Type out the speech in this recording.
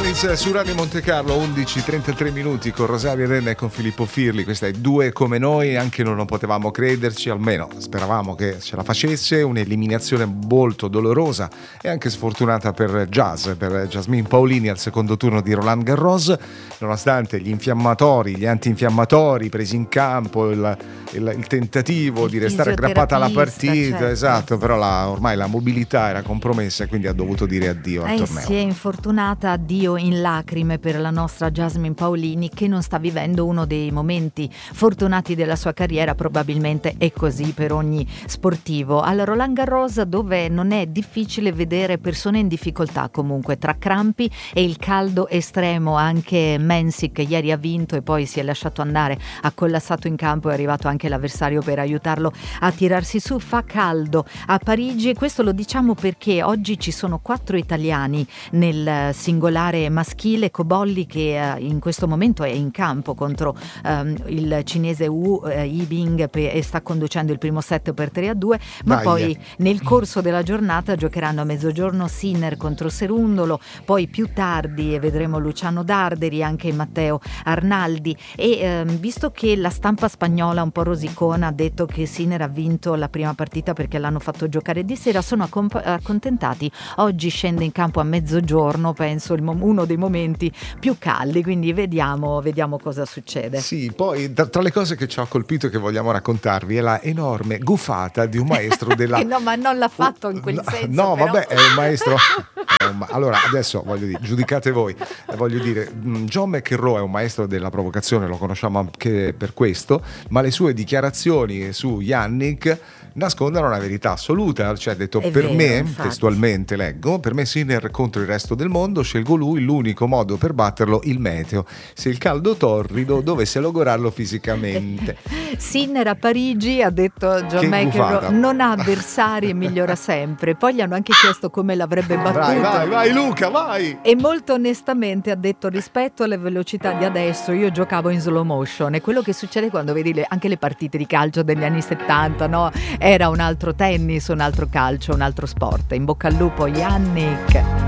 Collins su Radio Monte Carlo, 11:33 minuti con Rosario Renna e con Filippo Firli. Questa è Due come noi, anche noi non potevamo crederci, almeno speravamo che ce la facesse. Un'eliminazione molto dolorosa e anche sfortunata per Jasmine Paolini al secondo turno di Roland Garros, nonostante gli antinfiammatori presi in campo, il tentativo di restare aggrappata alla partita, certo. Esatto, però ormai la mobilità era compromessa e quindi ha dovuto dire addio al torneo. Si è infortunata, addio in lacrime per la nostra Jasmine Paolini, che non sta vivendo uno dei momenti fortunati della sua carriera. Probabilmente è così per ogni sportivo. Al Roland Garros, dove non è difficile vedere persone in difficoltà comunque, tra crampi e il caldo estremo. Anche Mensik ieri ha vinto e poi si è lasciato andare, ha collassato in campo, è arrivato anche l'avversario per aiutarlo a tirarsi su. Fa caldo a Parigi e questo lo diciamo perché oggi ci sono 4 italiani nel singolare maschile. Cobolli, che in questo momento è in campo contro il cinese Wu Yibing e sta conducendo il primo set per 3-2, ma poi nel corso della giornata giocheranno a mezzogiorno Sinner contro Serundolo, poi più tardi vedremo Luciano Darderi, anche Matteo Arnaldi. E visto che la stampa spagnola un po' rosicona ha detto che Sinner ha vinto la prima partita perché l'hanno fatto giocare di sera, sono accontentati. Oggi scende in campo a mezzogiorno, penso uno dei momenti più caldi, quindi vediamo cosa succede. Sì, poi tra le cose che ci ha colpito e che vogliamo raccontarvi è la enorme gufata di un maestro della... No, ma non l'ha fatto in quel senso. No, però. Vabbè, è un maestro... Allora, adesso voglio dire, giudicate voi. Voglio dire, John McEnroe è un maestro della provocazione, lo conosciamo anche per questo, ma le sue dichiarazioni su Jannik nascondono una verità assoluta, cioè ha detto me, infatti. Testualmente leggo, per me Sinner contro il resto del mondo, scelgo lui, l'unico modo per batterlo il meteo, se il caldo torrido dovesse logorarlo fisicamente. Sinner a Parigi, ha detto John McEnroe, non ha avversari e migliora sempre. Poi gli hanno anche chiesto come l'avrebbe battuto. Vai Luca, vai! E molto onestamente ha detto, rispetto alle velocità di adesso io giocavo in slow motion. È quello che succede quando vedi anche le partite di calcio degli anni 70, no? Era un altro tennis, un altro calcio, un altro sport. In bocca al lupo Jannik.